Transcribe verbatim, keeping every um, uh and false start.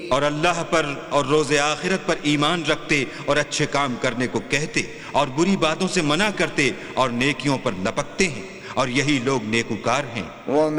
और अल्लाह पर और रोज़े आखिरत पर ईमान रखते और अच्छे काम करने को कहते और बुरी बातों से मना करते और नेकियों पर लपकते हैं, और यही लोग नेकूकार हैं।